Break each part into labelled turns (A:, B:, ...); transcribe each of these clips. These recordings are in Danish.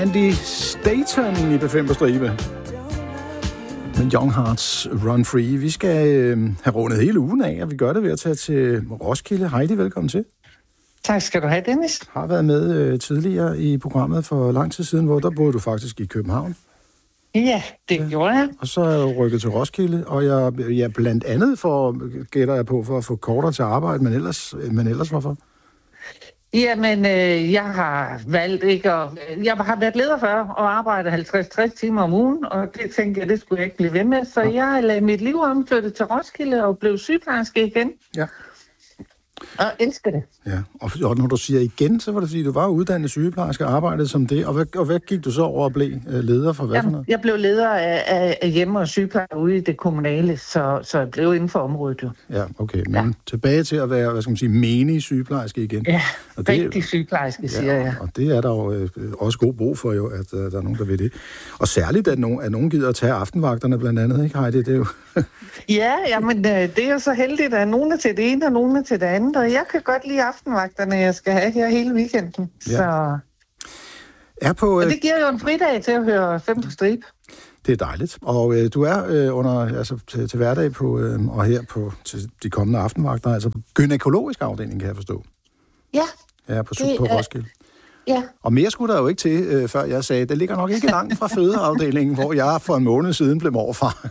A: Mandy Staton i B5 på stribe. Men Young Hearts Run Free. Vi skal have rundet hele ugen af, og vi gør det ved at tage til Roskilde. Heidi, velkommen til.
B: Tak skal du have, Dennis.
A: Har været med tidligere i programmet for lang tid siden, hvor der boede du faktisk i København.
B: Ja, det gjorde jeg.
A: Og så er du rykket til Roskilde, og jeg blandt andet gætter jeg på for at få kortere til arbejde, men ellers hvorfor?
B: Jamen, jeg har valgt ikke at... Jeg har været leder før og arbejdet 50-60 timer om ugen, og det tænkte jeg, det skulle jeg ikke blive ved med. Så jeg lagde mit liv om, flyttede til Roskilde og blev sygeplejerske igen. Ja. Og elsker det.
A: Ja, og når du siger igen, så var det fordi, du var uddannet sygeplejerske og arbejdede som det. Og hvad gik du så over at blive leder for hvad for noget?
B: Jeg blev leder af hjemme- og sygeplejer ude i det kommunale, så jeg blev inden for området jo.
A: Ja, okay. Men tilbage til at være, hvad skal man sige, menig sygeplejerske igen.
B: Ja, og rigtig sygeplejerske, siger jeg.
A: Og det er der jo også god brug for jo, at der er nogen, der ved det. Og særligt, at nogen gider at tage aftenvagterne blandt andet, ikke Heidi? Det er jo...
B: Ja, men det er jo så heldigt, at nogen er til det ene, og nogen er til det andet. Og jeg kan godt lide aftenvagterne, jeg skal have her hele weekenden. Ja. Så... Og det giver jo en fridag til at høre 5 på stribe.
A: Det er dejligt. Og du er til hverdag på, og her på til de kommende aftenvagter, altså på gynækologisk afdeling, kan jeg forstå.
B: Ja.
A: Ja, på Roskilde.
B: Ja.
A: Og mere skulle der jo ikke til, før jeg sagde, det ligger nok ikke langt fra fødeafdelingen, hvor jeg for en måned siden blev morfar.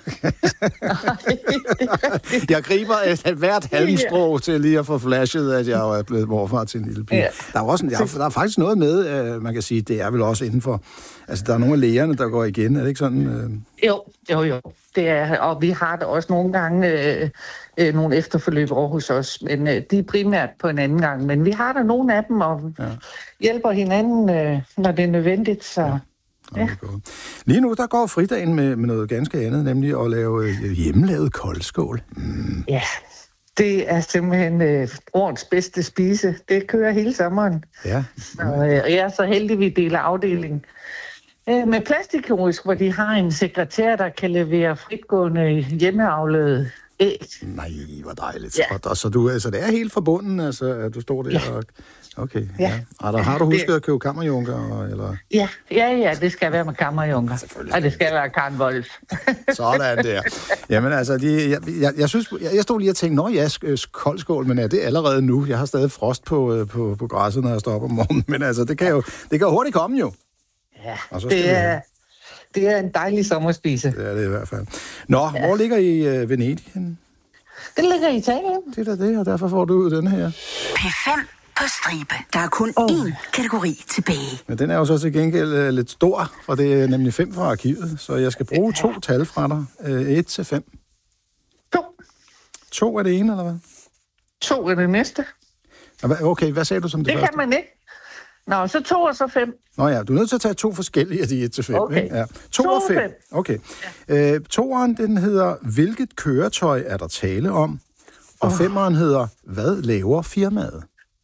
A: Jeg griber et hvert halmstrå til lige at få flashet, at jeg er blevet morfar til en lille pige. Ja. Der er faktisk noget med, man kan sige, det er vel også inden for... Altså, der er nogle af lægerne, der går igen, er det ikke sådan?
B: Jo. Det er, og vi har da også nogle gange nogle efterforløb over hos os, men de er primært på en anden gang. Men vi har da nogle af dem, og hjælper hinanden, når det er nødvendigt, så... Ja.
A: Lige nu, der går fridagen med noget ganske andet, nemlig at lave hjemmelavet koldskål. Mm.
B: Ja, det er simpelthen årets bedste spise. Det kører hele sommeren.
A: Ja.
B: Og jeg er så heldig, vi deler afdelingen med plastikkirurgisk, hvor de har en sekretær, der kan levere fritgående hjemmeavlede æg.
A: Nej, hvor dejligt. Ja. Og så det er helt forbundet, altså, at du står der og... Okay, ja. Og har du husket at købe kammerjunker, eller?
B: Ja, det skal være med kammerjunker. Og det skal være Karen Wolf.
A: Sådan der. Jamen altså, jeg synes, jeg stod lige og tænkte, koldskål, men er det allerede nu? Jeg har stadig frost på græsset, når jeg står op om morgenen, men altså, det kan jo hurtigt komme jo.
B: Ja, det er en dejlig sommerspise.
A: Det er det i hvert fald. Nå, hvor ligger I Venedig henne?
B: Den ligger i Italien.
A: Det er det, og derfor får du den her.
C: P5 på stribe. Der er kun én kategori tilbage.
A: Men den er jo så til gengæld lidt stor, for det er nemlig 5 fra arkivet, så jeg skal bruge 2 tal fra dig. 1 til 5.
B: 2.
A: 2 er det ene, eller hvad?
B: 2 er det næste.
A: Okay, hvad sagde du som det første?
B: Det kan man ikke. Nå, så 2 og så 5.
A: Nå ja, du er nødt til at tage 2 forskellige af de 1 til 5.
B: Okay.
A: Ikke? Ja. 2 og 5. Okay. Ja. 2'eren, den hedder, hvilket køretøj er der tale om? Og 5'eren hedder, hvad laver firmaet?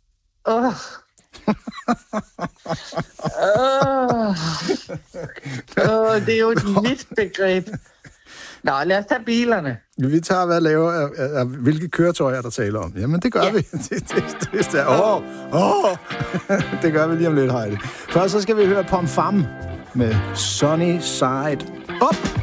B: Det er jo et nyt begreb. Nå, lad os tage bilerne.
A: Vi tager, hvad laver, hvilke køretøjer der taler om. Jamen, det gør vi. Det gør vi lige om lidt, Heidi. Først så skal vi høre Pom Fam med Sunny Side Up.